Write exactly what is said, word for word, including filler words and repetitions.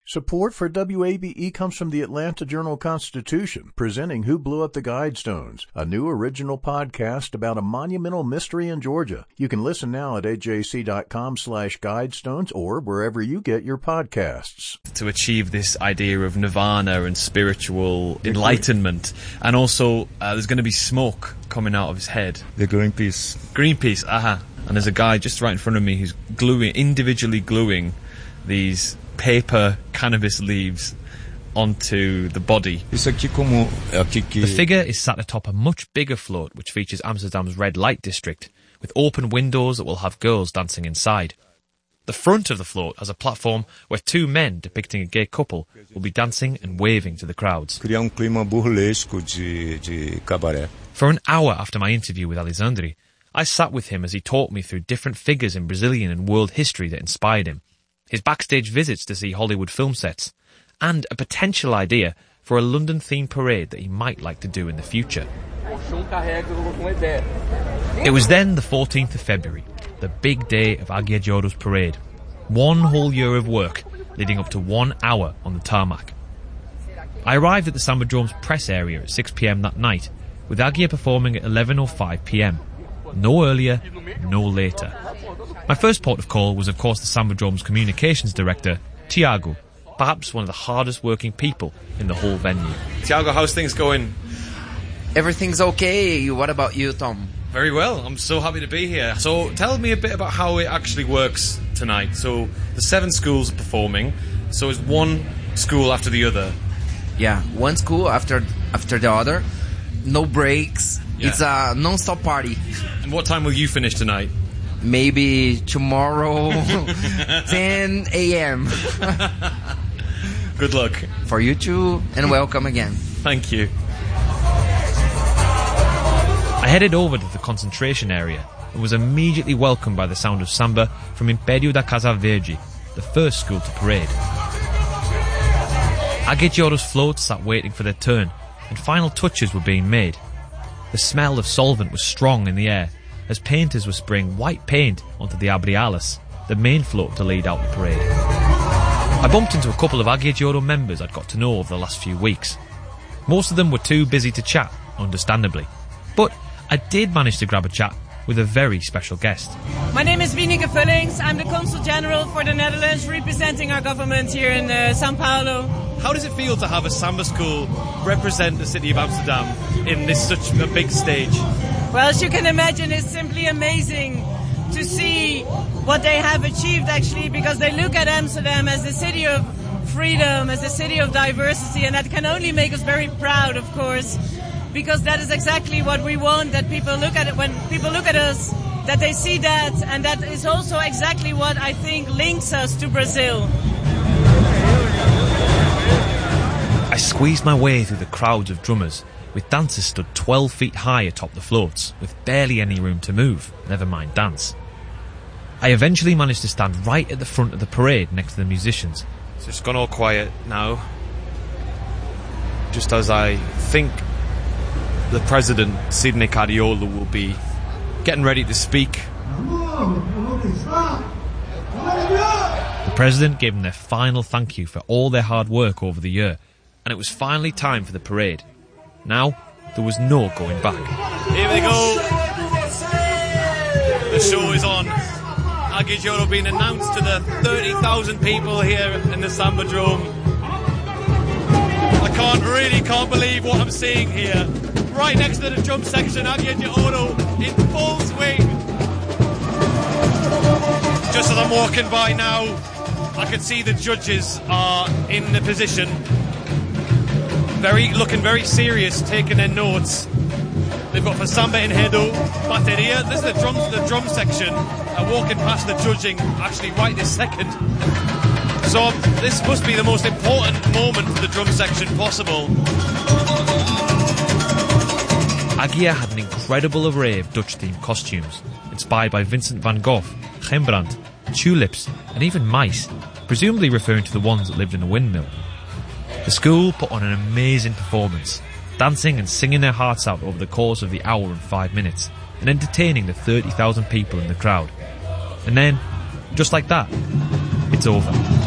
Support for W A B E comes from the Atlanta Journal-Constitution, presenting Who Blew Up the Guidestones, a new original podcast about a monumental mystery in Georgia. You can listen now at A J C dot com slash guidestones or wherever you get your podcasts. To achieve this idea of nirvana and spiritual enlightenment, and also uh, there's going to be smoke coming out of his head. The Greenpeace. Greenpeace, aha. And there's a guy just right in front of me who's gluing, individually gluing these paper cannabis leaves onto the body. The figure is sat atop a much bigger float which features Amsterdam's red light district, with open windows that will have girls dancing inside. The front of the float has a platform where two men depicting a gay couple will be dancing and waving to the crowds. For an hour after my interview with Alexandre, I sat with him as he talked me through different figures in Brazilian and world history that inspired him, his backstage visits to see Hollywood film sets, and a potential idea for a London-themed parade that he might like to do in the future. It was then the fourteenth of February, the big day of Águia de Ouro's parade. One whole year of work, leading up to one hour on the tarmac. I arrived at the Sambadrome's press area at six p.m. that night, with Águia performing at eleven oh five p.m. No earlier, no later. My first port of call was of course the Sambadrome's communications director, Tiago, perhaps one of the hardest working people in the whole venue. Tiago, how's things going? Everything's okay. What about you, Tom? Very well. I'm so happy to be here. So tell me a bit about how it actually works tonight. So the seven schools are performing. So is one school after the other? Yeah, one school after after the other. No breaks. Yeah. It's a non-stop party. And what time will you finish tonight? Maybe tomorrow, ten a.m. Good luck. For you too, and welcome again. Thank you. I headed over to the concentration area and was immediately welcomed by the sound of samba from Império da Casa Verde, the first school to parade. Águia de Ouro's floats sat waiting for their turn, and final touches were being made. The smell of solvent was strong in the air, as painters were spraying white paint onto the Abre Alas, the main float to lead out the parade. I bumped into a couple of Águia de Ouro members I'd got to know over the last few weeks. Most of them were too busy to chat, understandably. But I did manage to grab a chat with a very special guest. My name is Wieneke Vullings. I'm the Consul General for the Netherlands, representing our government here in uh, Sao Paulo. How does it feel to have a samba school represent the city of Amsterdam in this such a big stage? Well, as you can imagine, it's simply amazing to see what they have achieved, actually, because they look at Amsterdam as a city of freedom, as a city of diversity, and that can only make us very proud, of course, because that is exactly what we want, that people look at it, when people look at us, that they see that, and that is also exactly what I think links us to Brazil. I squeezed my way through the crowds of drummers, with dancers stood twelve feet high atop the floats, with barely any room to move, never mind dance. I eventually managed to stand right at the front of the parade next to the musicians. So it's gone all quiet now, just as I think the President, Sidney Cariola, will be getting ready to speak. The President gave them their final thank you for all their hard work over the year, and it was finally time for the parade. Now, there was no going back. Here we go. The show is on. Águia de Ouro being announced to the thirty thousand people here in the Sambadrome. I can't really can't believe what I'm seeing here. Right next to the drum section, Águia de Ouro in full swing. Just as I'm walking by now, I can see the judges are in the position. Very, looking very serious, taking their notes. They've got for samba enredo, bateria. This is the drum, the drum section. Uh, walking past the judging, actually right this second. So this must be the most important moment for the drum section possible. Águia had an incredible array of Dutch-themed costumes, inspired by Vincent van Gogh, Rembrandt, tulips, and even mice, presumably referring to the ones that lived in a windmill. The school put on an amazing performance, dancing and singing their hearts out over the course of the hour and five minutes, and entertaining the thirty thousand people in the crowd. And then, just like that, it's over.